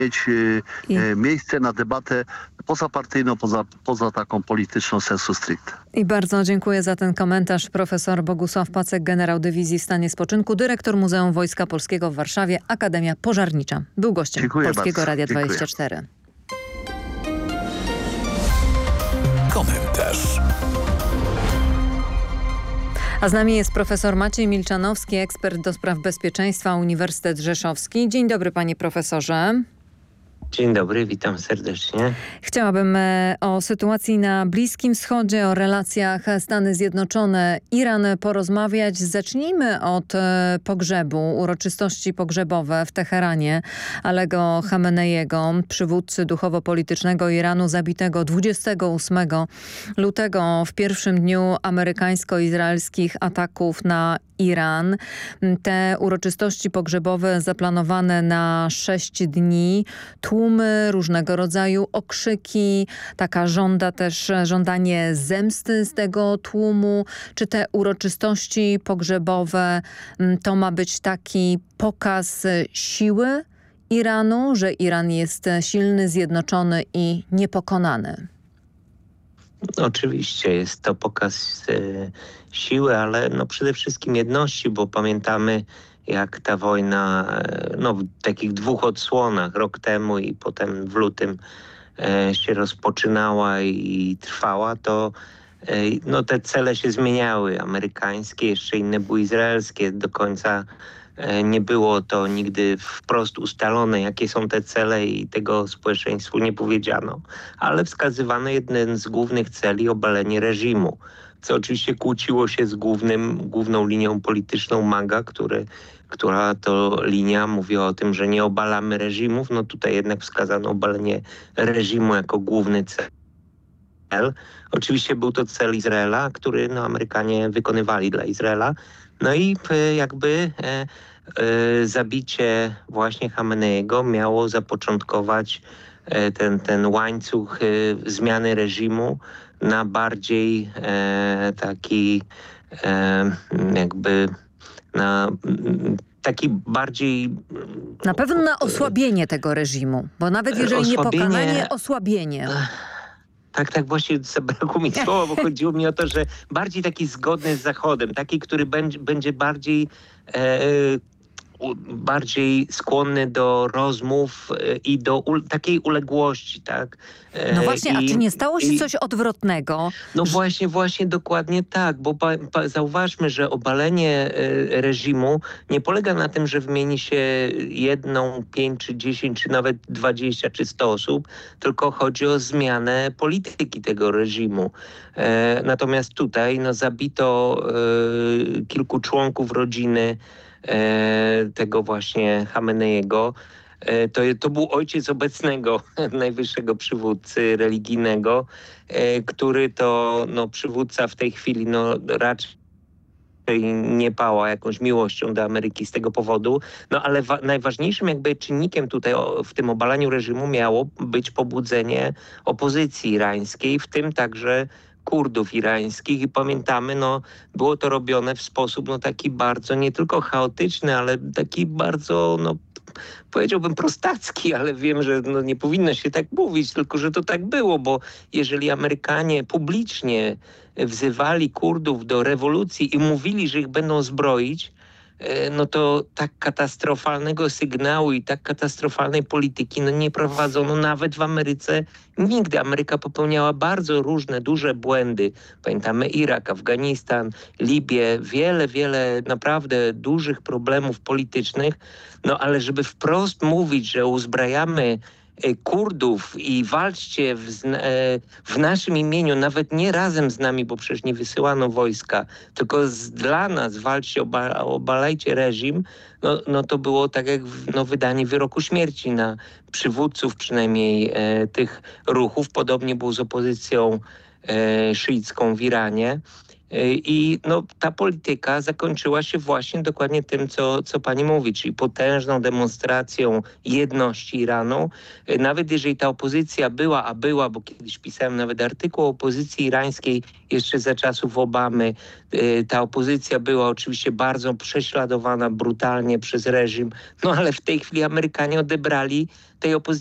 mieć I, miejsce na debatę pozapartyjną, poza taką polityczną sensu stricte. I bardzo dziękuję za ten komentarz. Profesor Bogusław Pacek, generał dywizji w stanie spoczynku, dyrektor Muzeum Wojska Polskiego w Warszawie, Akademia Pożarnicza. Był gościem Dziękuję Polskiego bardzo. Radia Dziękuję. 24. Komentarz. A z nami jest profesor Maciej Milczanowski, ekspert do spraw bezpieczeństwa, Uniwersytet Rzeszowski. Dzień dobry, panie profesorze. Dzień dobry, witam serdecznie. Chciałabym o sytuacji na Bliskim Wschodzie, o relacjach Stany Zjednoczone-Iran porozmawiać. Zacznijmy od pogrzebu, uroczystości pogrzebowe w Teheranie Alego Chameneiego, przywódcy duchowo-politycznego Iranu, zabitego 28 lutego w pierwszym dniu amerykańsko-izraelskich ataków na Iran. Te uroczystości pogrzebowe zaplanowane na 6 dni. Tłumy, różnego rodzaju okrzyki, taka żądanie zemsty z tego tłumu. Czy te uroczystości pogrzebowe to ma być taki pokaz siły Iranu, że Iran jest silny, zjednoczony i niepokonany? Oczywiście jest to pokaz siły, ale przede wszystkim jedności, bo pamiętamy, jak ta wojna w takich dwóch odsłonach, rok temu i potem w lutym się rozpoczynała i trwała, to te cele się zmieniały. Amerykańskie, jeszcze inne były izraelskie. Do końca nie było to nigdy wprost ustalone, jakie są te cele i tego społeczeństwu nie powiedziano. Ale wskazywano jeden z głównych celi, obalenie reżimu, co oczywiście kłóciło się z główną linią polityczną MAGA, która to linia mówiła o tym, że nie obalamy reżimów. Tutaj jednak wskazano obalenie reżimu jako główny cel. Oczywiście był to cel Izraela, który Amerykanie wykonywali dla Izraela. I zabicie właśnie Chameneiego miało zapoczątkować ten łańcuch zmiany reżimu na bardziej Na pewno na osłabienie tego reżimu, bo nawet jeżeli nie pokonanie, osłabienie. Tak, właśnie zabrakło mi słowa, bo chodziło mi o to, że bardziej taki zgodny z Zachodem, taki, który będzie bardziej skłonny do rozmów i do takiej uległości, tak? No właśnie, a czy nie stało się coś odwrotnego? Właśnie dokładnie tak, bo zauważmy, że obalenie reżimu nie polega na tym, że wymieni się 1, 5 czy 10 czy nawet 20 czy 100 osób, tylko chodzi o zmianę polityki tego reżimu. Natomiast tutaj zabito kilku członków rodziny tego właśnie Chameneiego. To był ojciec obecnego najwyższego przywódcy religijnego, który to przywódca w tej chwili raczej nie pała jakąś miłością do Ameryki z tego powodu. Ale najważniejszym czynnikiem tutaj w tym obalaniu reżimu miało być pobudzenie opozycji irańskiej, w tym także Kurdów irańskich i pamiętamy, było to robione w sposób taki bardzo nie tylko chaotyczny, ale taki bardzo, powiedziałbym prostacki, ale wiem, że nie powinno się tak mówić, tylko że to tak było, bo jeżeli Amerykanie publicznie wzywali Kurdów do rewolucji i mówili, że ich będą zbroić, to tak katastrofalnego sygnału i tak katastrofalnej polityki nie prowadzono nawet w Ameryce nigdy. Ameryka popełniała bardzo różne, duże błędy. Pamiętamy Irak, Afganistan, Libię, wiele naprawdę dużych problemów politycznych. Ale żeby wprost mówić, że uzbrajamy Kurdów i walczcie w naszym imieniu, nawet nie razem z nami, bo przecież nie wysyłano wojska, tylko dla nas walczcie, obalajcie reżim, to było tak jak wydanie wyroku śmierci na przywódców przynajmniej tych ruchów. Podobnie było z opozycją szyicką w Iranie. I no, ta polityka zakończyła się właśnie dokładnie tym, co pani mówi, czyli potężną demonstracją jedności Iranu. Nawet jeżeli ta opozycja była, bo kiedyś pisałem nawet artykuł o opozycji irańskiej jeszcze za czasów Obamy, ta opozycja była oczywiście bardzo prześladowana brutalnie przez reżim, no ale w tej chwili Amerykanie odebrali tej opozycji